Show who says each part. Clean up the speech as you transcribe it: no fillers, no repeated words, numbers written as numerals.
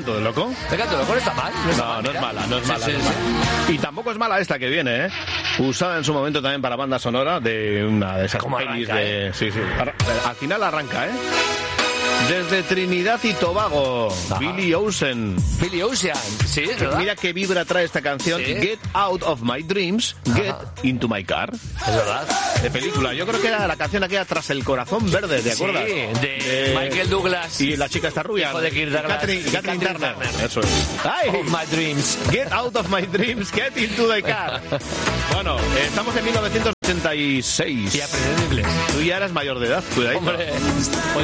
Speaker 1: Canto del Loco.
Speaker 2: El Canto del Loco no está mal.
Speaker 1: No es mala, no es mala. Y tampoco es mala esta que viene, usada en su momento también para banda sonora de una de esas pelis de... Sí. Al final arranca, Desde Trinidad y Tobago, Billy Ocean.
Speaker 2: Billy Ocean, sí, es verdad.
Speaker 1: Mira qué vibra trae esta canción. ¿Sí? Get out of my dreams, get into my car.
Speaker 2: Es verdad.
Speaker 1: De película. Yo creo que era la canción aquella Tras el corazón verde, ¿te acuerdas?
Speaker 2: Sí, de Michael Douglas.
Speaker 1: Y la chica está rubia. Catherine Turner. Eso es.
Speaker 2: ¡Ay! Of my dreams.
Speaker 1: Get out of my dreams, get into the car. Bueno, estamos en 1986.
Speaker 2: Y aprendiendo inglés.
Speaker 1: Tú ya eras mayor de edad, cuidadito.
Speaker 2: Hombre.